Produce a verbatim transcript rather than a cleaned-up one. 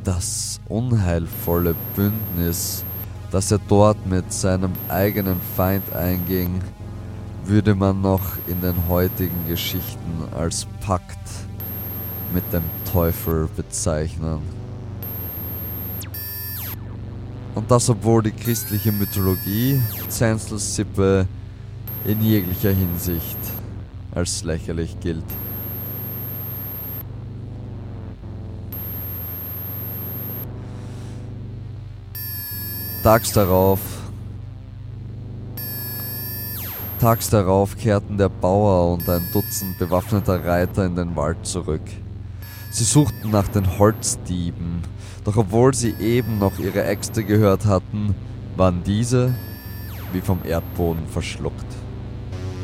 Das unheilvolle Bündnis, das er dort mit seinem eigenen Feind einging, würde man noch in den heutigen Geschichten als Pakt mit dem Teufel bezeichnen. Und das, obwohl die christliche Mythologie Zansels Sippe in jeglicher Hinsicht als lächerlich gilt. Tags darauf, tags darauf kehrten der Bauer und ein Dutzend bewaffneter Reiter in den Wald zurück. Sie suchten nach den Holzdieben, doch obwohl sie eben noch ihre Äxte gehört hatten, waren diese wie vom Erdboden verschluckt.